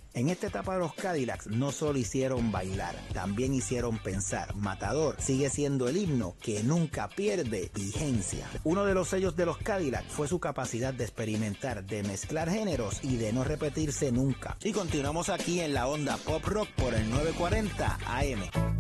En esta etapa de los Cadillacs no solo hicieron bailar, también hicieron pensar. Matador sigue siendo el himno que nunca pierde vigencia. Uno de los sellos de los Cadillacs fue su capacidad de experimentar, de mezclar géneros y de no repetirse nunca. Y continuamos aquí en la onda Pop Rock por el 940 AM.